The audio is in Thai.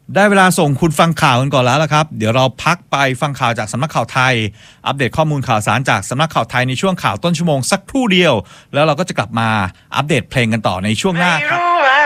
ได้เวลาส่งคุณฟังข่าวกันก่อนแล้วละครับเดี๋ยวเราพักไปฟังข่าวจากสำนักข่าวไทยอัปเดตข้อมูลข่าวสารจากสำนักข่าวไทยในช่วงข่าวต้นชั่วโมงสักครู่เดียวแล้วเราก็จะกลับมาอัปเดตเพลงกันต่อในช่วงหน้าครับ